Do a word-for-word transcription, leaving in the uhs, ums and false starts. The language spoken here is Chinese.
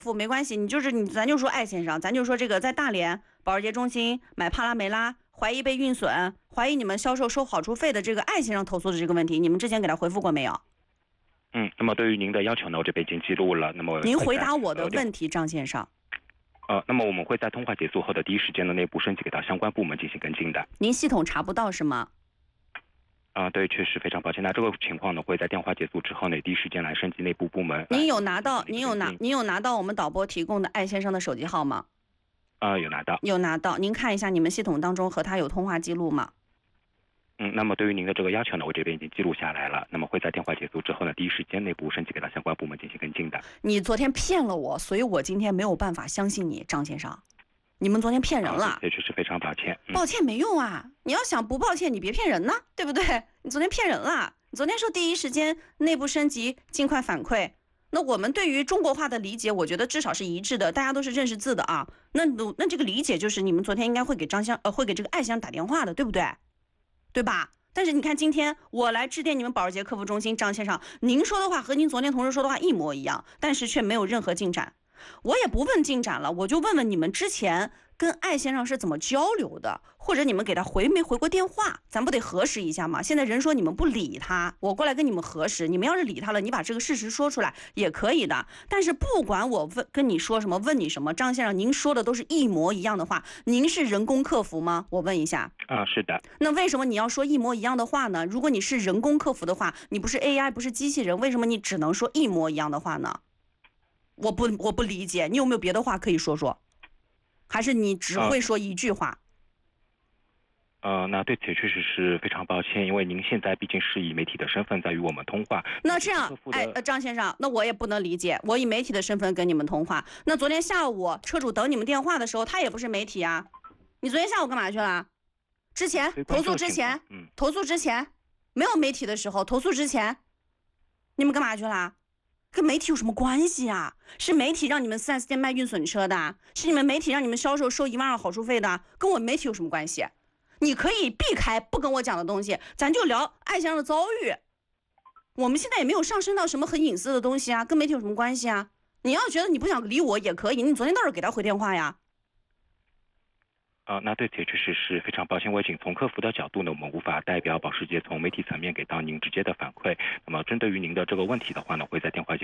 付没关系，你就是你，咱就说艾先生，咱就说这个在大连保时捷中心买帕拉梅拉，怀疑被运损，怀疑你们销售收好处费的这个艾先生投诉的这个问题，你们之前给他回复过没有？ 嗯，那么对于您的要求呢，我这边已经记录了。那么您回答我的问题，张先生。 呃，那么我们会在通话结束后的第一时间的内部升级给到相关部门进行跟进的。 您系统查不到是吗？ 啊、呃，对，确实非常抱歉。那这个情况呢，会在电话结束之后呢，第一时间来升级内部部门。 您有拿到？您有拿？您有拿到我们导播提供的艾先生的手机号吗？ 啊、呃，有拿到。 有拿到。您看一下你们系统当中和他有通话记录吗？ 嗯，那么对于您的这个要求呢，我这边已经记录下来了。那么会在电话结束之后呢，第一时间内部升级给到相关部门进行跟进的。 你昨天骗了我，所以我今天没有办法相信你，张先生。你们昨天骗人了， 这确实非常抱歉、 嗯。抱歉没用啊！你要想不抱歉，你别骗人呢，对不对？你昨天骗人了，你昨天说第一时间内部升级，尽快反馈。那我们对于中国话的理解，我觉得至少是一致的，大家都是认识字的啊。那那这个理解就是你们昨天应该会给张香呃会给这个艾先生打电话的，对不对？对吧？但是你看今天我来致电你们保时捷客服中心，张先生，您说的话和您昨天同事说的话一模一样，但是却没有任何进展。我也不问进展了，我就问问你们之前跟艾先生是怎么交流的，或者你们给他回没回过电话，咱不得核实一下吗？现在人说你们不理他，我过来跟你们核实，你们要是理他了，你把这个事实说出来也可以的。但是不管我问跟你说什么，问你什么，张先生，您说的都是一模一样的话，您是人工客服吗？我问一下。 啊，是的。 那为什么你要说一模一样的话呢？如果你是人工客服的话，你不是 A I， 不是机器人，为什么你只能说一模一样的话呢？我不我不理解，你有没有别的话可以说说？还是你只会说一句话？ 呃，那对此确实是非常抱歉，因为您现在毕竟是以媒体的身份在与我们通话。 那这样，哎，张先生，那我也不能理解，我以媒体的身份跟你们通话。那昨天下午车主等你们电话的时候，他也不是媒体啊。你昨天下午干嘛去了？之前投诉之前，嗯，投诉之前没有媒体的时候，投诉之前，你们干嘛去了？跟媒体有什么关系啊？是媒体让你们 四 S 店卖运损车的，是你们媒体让你们销售收一万二好处费的，跟我媒体有什么关系？你可以避开不跟我讲的东西，咱就聊艾先生的遭遇。我们现在也没有上升到什么很隐私的东西啊，跟媒体有什么关系啊？你要觉得你不想理我也可以，你昨天倒是给他回电话呀。 呃，那对此确实是非常抱歉，我仅从客服的角度呢，我们无法代表保时捷从媒体层面给到您直接的反馈。那么针对于您的这个问题的话呢，会在电话